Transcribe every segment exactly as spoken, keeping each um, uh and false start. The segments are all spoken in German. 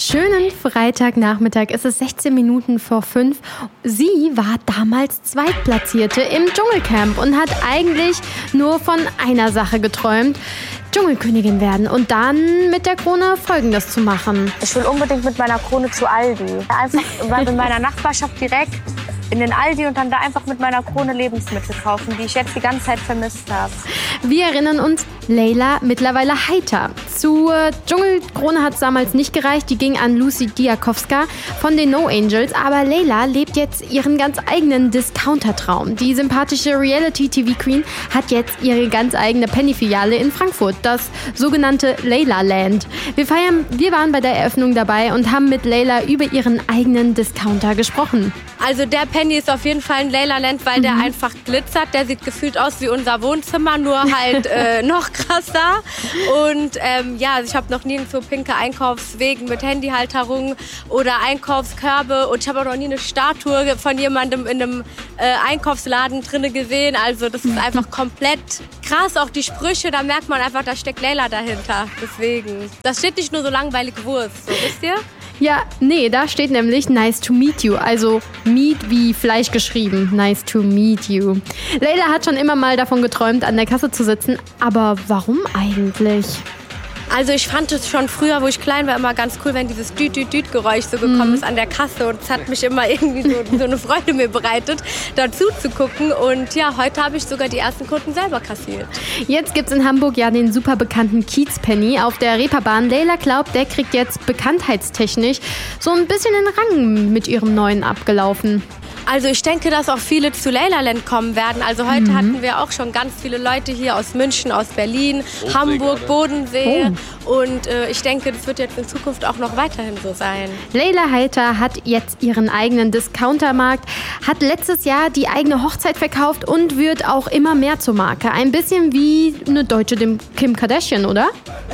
Schönen Freitagnachmittag, es ist sechzehn Minuten vor fünf. Sie war damals Zweitplatzierte im Dschungelcamp und hat eigentlich nur von einer Sache geträumt: Dschungelkönigin werden und dann mit der Krone Folgendes zu machen. Ich will unbedingt mit meiner Krone zu Aldi. Einfach in meiner Nachbarschaft direkt in den Aldi und dann da einfach mit meiner Krone Lebensmittel kaufen, die ich jetzt die ganze Zeit vermisst habe. Wir erinnern uns, Layla, mittlerweile heiter. Zur Dschungelkrone hat es damals nicht gereicht, die ging an Lucy Diakowska von den No Angels. Aber Layla lebt jetzt ihren ganz eigenen Discounter-Traum. Die sympathische Reality-T V-Queen hat jetzt ihre ganz eigene Penny-Filiale in Frankfurt, das sogenannte Layla Land. Wir feiern, wir waren bei der Eröffnung dabei und haben mit Layla über ihren eigenen Discounter gesprochen. Also der Penny ist auf jeden Fall ein Layla Land, weil mhm. der einfach glitzert. Der sieht gefühlt aus wie unser Wohnzimmer, nur halt äh, noch krasser. Und ähm, ja, also ich habe noch nie so pinke Einkaufswegen mit Handyhalterungen oder Einkaufskörbe. Und ich habe auch noch nie eine Statue von jemandem in einem äh, Einkaufsladen drinne gesehen. Also das ist einfach komplett krass. Auch die Sprüche, da merkt man einfach, da steckt Layla dahinter. Deswegen. Das steht nicht nur so langweilig Wurst, so wisst ihr? Ja, nee, da steht nämlich nice to meet you, also meet wie Fleisch geschrieben, nice to meet you. Layla hat schon immer mal davon geträumt, an der Kasse zu sitzen, aber warum eigentlich? Also ich fand es schon früher, wo ich klein war, immer ganz cool, wenn dieses Düt-Düt-Düt-Geräusch so gekommen mhm. ist an der Kasse. Und es hat mich immer irgendwie so, so eine Freude mir bereitet, dazu zu gucken. Und ja, heute habe ich sogar die ersten Kunden selber kassiert. Jetzt gibt es in Hamburg ja den super bekannten Kiez-Penny auf der Reeperbahn. Layla glaubt, der kriegt jetzt bekanntheitstechnisch so ein bisschen den Rang mit ihrem neuen abgelaufen. Also ich denke, dass auch viele zu Layla Land kommen werden. Also heute mhm. hatten wir auch schon ganz viele Leute hier aus München, aus Berlin, Bodensee, Hamburg, Bodensee. Oh. Und äh, ich denke, das wird jetzt in Zukunft auch noch weiterhin so sein. Layla Heiter hat jetzt ihren eigenen Discountermarkt, hat letztes Jahr die eigene Hochzeit verkauft und wird auch immer mehr zur Marke. Ein bisschen wie eine deutsche Kim Kardashian, oder?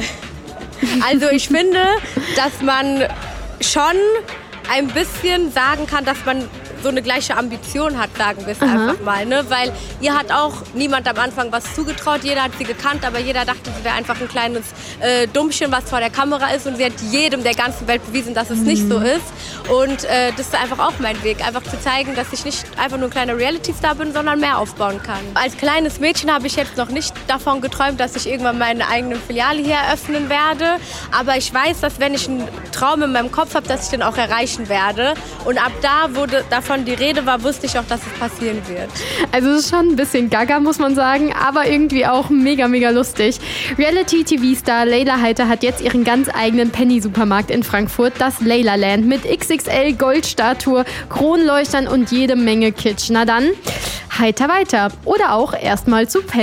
Also ich finde, dass man schon ein bisschen sagen kann, dass man so eine gleiche Ambition hat, sagen wir es einfach mal. Ne? Weil ihr hat auch niemand am Anfang was zugetraut, jeder hat sie gekannt, aber jeder dachte, sie wäre einfach ein kleines äh, Dummchen, was vor der Kamera ist. Und sie hat jedem der ganzen Welt bewiesen, dass es mhm. nicht so ist. Und äh, das ist einfach auch mein Weg, einfach zu zeigen, dass ich nicht einfach nur ein kleiner Reality-Star bin, sondern mehr aufbauen kann. Als kleines Mädchen habe ich jetzt noch nicht davon geträumt, dass ich irgendwann meine eigene Filiale hier eröffnen werde. Aber ich weiß, dass wenn ich einen Traum in meinem Kopf habe, dass ich den auch erreichen werde. Und ab da, wo davon die Rede war, wusste ich auch, dass es passieren wird. Also es ist schon ein bisschen gaga, muss man sagen, aber irgendwie auch mega, mega lustig. Reality-T V-Star Layla Heiter hat jetzt ihren ganz eigenen Penny-Supermarkt in Frankfurt, das Layla Land, mit X X L-Goldstatue, Kronleuchtern und jede Menge Kitsch. Na dann, heiter weiter. Oder auch erstmal zu Penny.